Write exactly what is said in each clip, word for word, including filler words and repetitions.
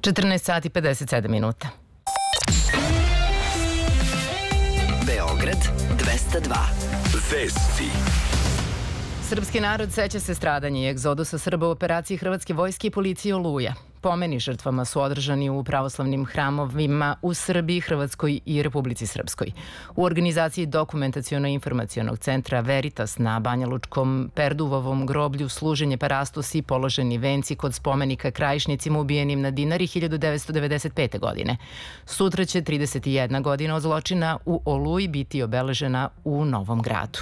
četrnaest sati pedeset sedam minuta. Beograd dvesta dva. Vesti. Srpski narod seća se stradanja i egzodusa Srba u operaciji Hrvatske vojske i policije Oluja. Pomeni žrtvama su održani u pravoslavnim hramovima u Srbiji, Hrvatskoj i Republici Srpskoj. U organizaciji Dokumentaciono-informacionog centra Veritas na Banjalučkom Perduvovom groblju služen je parastos i položeni venci kod spomenika krajišnicima ubijenim na Dinari hiljadu devetsto devedeset pete. godine. Sutra će trideset jedna godina od zločina u Oluji biti obeležena u Novom Gradu.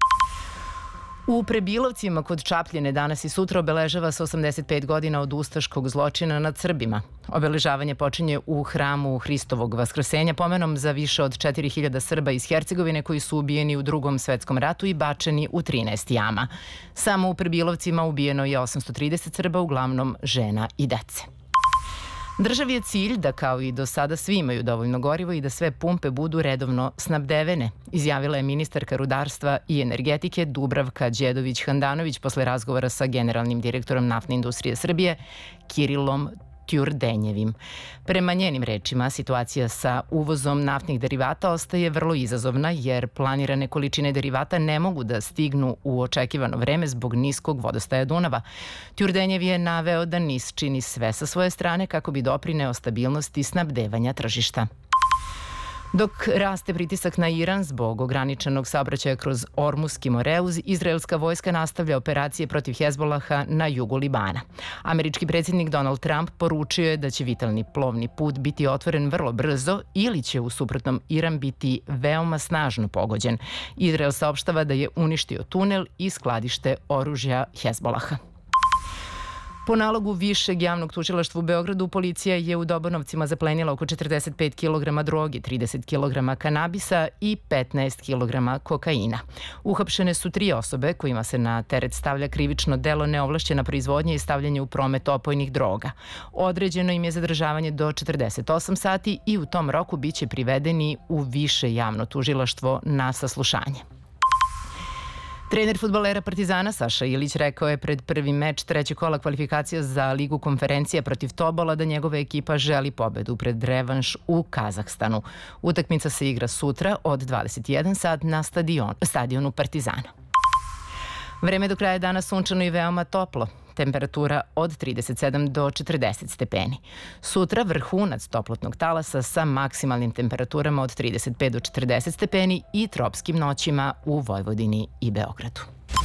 U Prebilovcima kod Čapljine danas i sutra obeležava se osamdeset pet godina od ustaškog zločina nad Srbima. Obeležavanje počinje u hramu Hristovog vaskrsenja pomenom za više od četiri hiljade Srba iz Hercegovine koji su ubijeni u Drugom svetskom ratu i bačeni u trinaest jama. Samo u Prebilovcima ubijeno je osamsto trideset Srba, uglavnom žena i dece. Državi je cilj da kao i do sada svi imaju dovoljno gorivo i da sve pumpe budu redovno snabdevene, izjavila je ministarka rudarstva i energetike Dubravka Đedović-Handanović posle razgovora sa generalnim direktorom Naftne industrije Srbije Kirilom Tjurdenjevim. Prema njenim rečima, situacija sa uvozom naftnih derivata ostaje vrlo izazovna jer planirane količine derivata ne mogu da stignu u očekivano vreme zbog niskog vodostaja Dunava. Tjurdenjev je naveo da N I S čini sve sa svoje strane kako bi doprineo stabilnosti snabdevanja tržišta. Dok raste pritisak na Iran zbog ograničenog saobraćaja kroz Ormuski Moreuz, izraelska vojska nastavlja operacije protiv Hezbolaha na jugu Libana. Američki predsjednik Donald Trump poručio je da će vitalni plovni put biti otvoren vrlo brzo ili će u suprotnom Iran biti veoma snažno pogođen. Izrael saopštava da je uništio tunel i skladište oružja Hezbolaha. Po nalogu Višeg javnog tužilaštva u Beogradu, policija je u Dobanovcima zaplenila oko četrdeset pet kilograma droge, trideset kilograma kanabisa i petnaest kilograma kokaina. Uhapšene su tri osobe kojima se na teret stavlja krivično delo neovlašćena proizvodnja i stavljanje u promet opojnih droga. Određeno im je zadržavanje do četrdeset osam sati i u tom roku biće privedeni u Više javno tužilaštvo na saslušanje. Trener fudbalera Partizana Saša Ilić rekao je pred prvi meč trećeg kola kvalifikacija za Ligu konferencija protiv Tobola da njegova ekipa želi pobedu pred revanš u Kazahstanu. Utakmica se igra sutra od dvadeset jedan sat na stadion, stadionu Partizana. Vreme do kraja dana sunčano i veoma toplo. Temperatura od trideset sedam do četrdeset stepeni. Sutra vrhunac toplotnog talasa sa maksimalnim temperaturama od trideset pet do četrdeset stepeni i tropskim noćima u Vojvodini i Beogradu.